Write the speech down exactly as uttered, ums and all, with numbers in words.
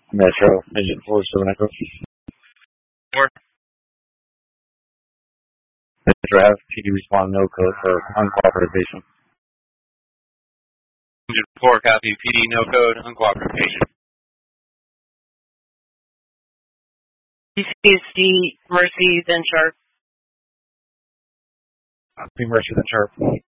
Metro, Agent four seven Echo. Four. Metro F, P D respond no code for uncooperative patient. Agent four, copy. P D, no code, uncooperative patient. P C C, Mercy, then Sharp. Be Mercy, then Sharp.